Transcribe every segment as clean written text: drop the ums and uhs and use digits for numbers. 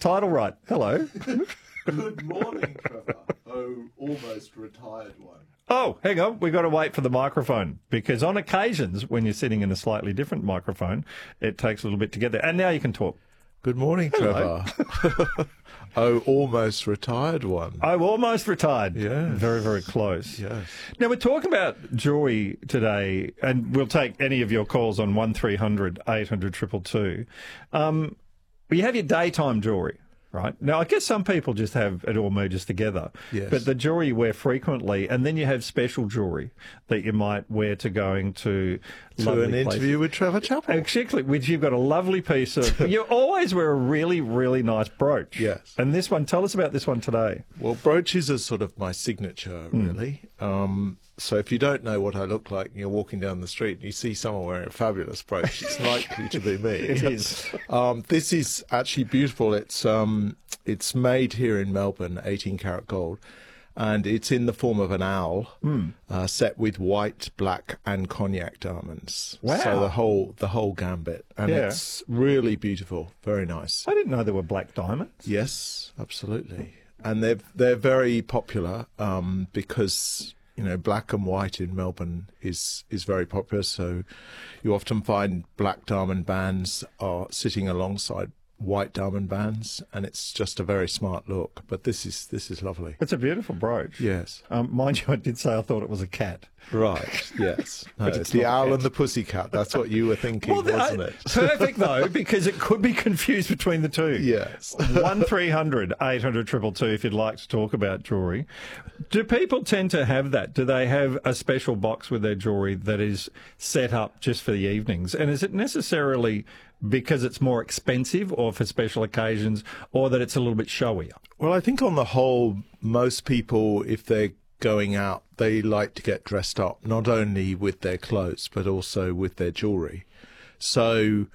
title right. Hello. Good morning, Trevor. Oh, almost retired one. Oh, hang on. We've got to wait for the microphone because on occasions when you're sitting in a slightly different microphone, it takes a little bit to get there. And now you can talk. Good morning, Hello. Trevor. Oh, almost retired one. I'm almost retired. Yes. Very, very close. Yes. Now, we're talking about jewellery today, and we'll take any of your calls on 1300 800 222. You have your daytime jewellery, right? Now, I guess some people just have it all merges together. Yes. But the jewellery you wear frequently, and then you have special jewellery that you might wear to going to lovely an interview with Trevor Chappell. Exactly, which you've got a lovely piece of. You always wear a really, really nice brooch. Yes. And this one, tell us about this one today. Well, brooches are sort of my signature, really. So if you don't know what I look like and you're walking down the street and you see someone wearing a fabulous brooch, it's likely to be me. It is. This is actually beautiful. It's made here in Melbourne, 18 karat gold, and it's in the form of an owl, set with white, black, and cognac diamonds. Wow. So the whole gambit, and Yeah. it's really beautiful, very nice. I didn't know there were black diamonds. Yes, absolutely, and they're very popular because black and white in Melbourne is very popular. So you often find black diamond bands are sitting alongside white diamond bands, and it's just a very smart look. But this is lovely. It's a beautiful brooch. Yes. Mind you, I did say I thought it was a cat. Right, yes. No, But it's it's the not a owl cat. and the pussycat. That's what you were thinking, wasn't it? Perfect, though, because it could be confused between the two. Yes. 1300 800 222 if you'd like to talk about jewellery. Do people tend to have that? Do they have a special box with their jewellery that is set up just for the evenings? And is it necessarily because it's more expensive or for special occasions, or that it's a little bit showier? Well, I think on the whole, most people, if they're going out, they like to get dressed up, not only with their clothes, but also with their jewellery. So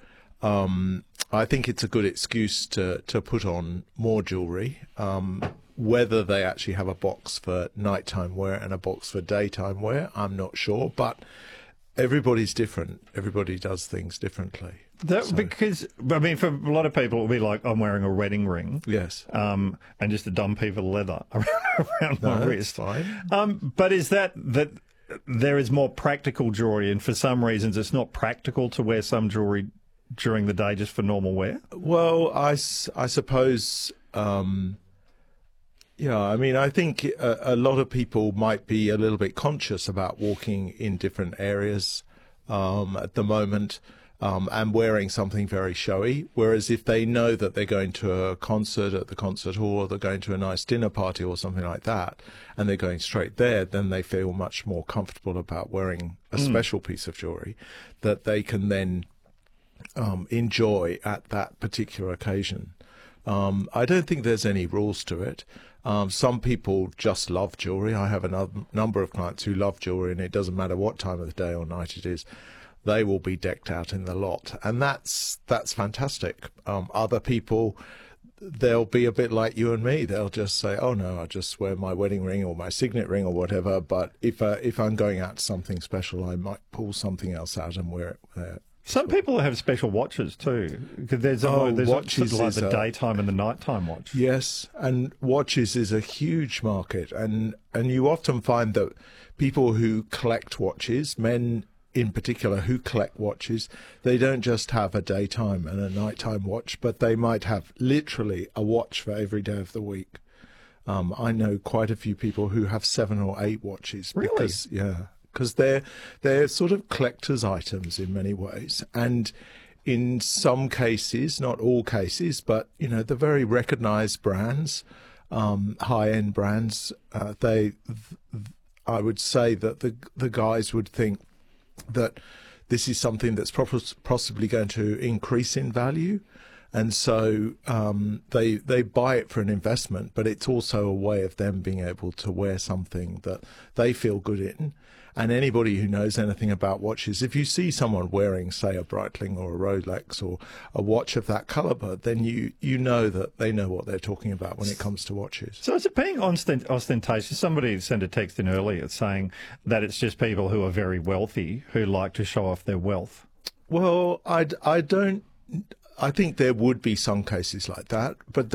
I think it's a good excuse to put on more jewellery. Whether they actually have a box for nighttime wear and a box for daytime wear, I'm not sure. But everybody's different. Everybody does things differently. Because, I mean, for a lot of people, it'll be like, I'm wearing a wedding ring. Yes. And just a dumb piece of leather around my wrist. Fine. But is that there is more practical jewellery, and for some reasons it's not practical to wear some jewellery during the day just for normal wear? Well, I suppose, I mean, I think a lot of people might be a little bit conscious about walking in different areas at the moment. And wearing something very showy. Whereas if they know that they're going to a concert at the concert hall, or they're going to a nice dinner party or something like that, and they're going straight there, then they feel much more comfortable about wearing a special piece of jewellery that they can then enjoy at that particular occasion. I don't think there's any rules to it. Some people just love jewellery. I have a number of clients who love jewellery, and it doesn't matter what time of the day or night it is. They will be decked out in the lot, and that's fantastic. Other people, they'll be a bit like you and me. They'll just say, "Oh no, I just wear my wedding ring or my signet ring or whatever." But if I'm going out to something special, I might pull something else out and wear it there. Some people have special watches too. 'Cause there's watches like is the daytime and the nighttime watch. Yes, and watches is a huge market, and you often find that people who collect watches, men in particular who collect watches, they don't just have a daytime and a nighttime watch, but they might have literally a watch for every day of the week. I know quite a few people who have 7 or 8 watches. Really? Because they're sort of collector's items in many ways. And in some cases, not all cases, but, the very recognized brands, high-end brands, I would say that the guys would think that this is something that's possibly going to increase in value, and so they buy it for an investment, but it's also a way of them being able to wear something that they feel good in. And anybody who knows anything about watches, if you see someone wearing, say, a Breitling or a Rolex or a watch of that caliber, then you know that they know what they're talking about when it comes to watches. So is it being ostentatious? Somebody sent a text in earlier saying that it's just people who are very wealthy who like to show off their wealth. Well, I think there would be some cases like that, but